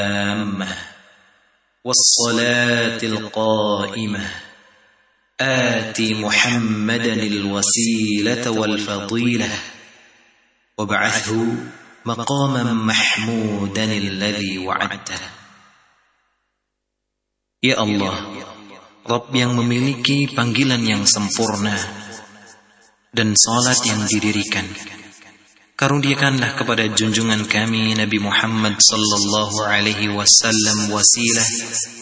والصلاة القائمة آت محمدا الوسيلة والفضيلة وابعثه مقاما محمودا الذي وعدته. Ya Allah, Rabb yang memiliki panggilan yang sempurna dan salat yang didirikan, karuniakanlah kepada junjungan kami Nabi Muhammad sallallahu alaihi wasallam wasilah